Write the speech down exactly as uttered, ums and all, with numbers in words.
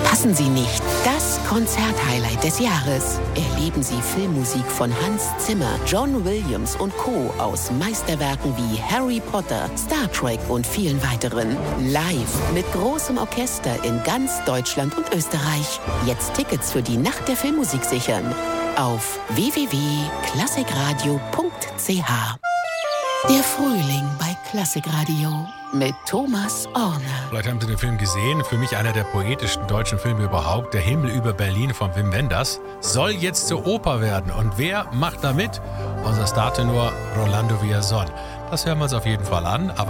Verpassen Sie nicht das Konzerthighlight des Jahres. Erleben Sie Filmmusik von Hans Zimmer, John Williams und Co. aus Meisterwerken wie Harry Potter, Star Trek und vielen weiteren. Live mit großem Orchester in ganz Deutschland und Österreich. Jetzt Tickets für die Nacht der Filmmusik sichern. Auf w w w punkt klassikradio punkt c h. Der Frühling bei Klassikradio mit Thomas Orne. Vielleicht haben Sie den Film gesehen. Für mich einer der poetischsten deutschen Filme überhaupt. Der Himmel über Berlin von Wim Wenders soll jetzt zur Oper werden. Und wer macht da mit? Unser Startenor Rolando Villazón. Das hören wir uns auf jeden Fall an. Aber